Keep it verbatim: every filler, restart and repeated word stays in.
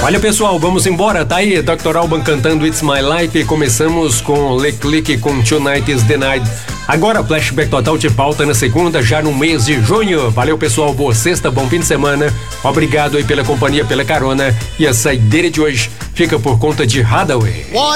Olha, pessoal, vamos embora, tá aí doutor Alban cantando It's My Life e começamos com Le Click com Tonight is the Night. Agora, Flashback Total te pauta na segunda, já no mês de junho. Valeu, pessoal, boa sexta, bom fim de semana. Obrigado aí pela companhia, pela carona. E a saideira de hoje fica por conta de Hadaway.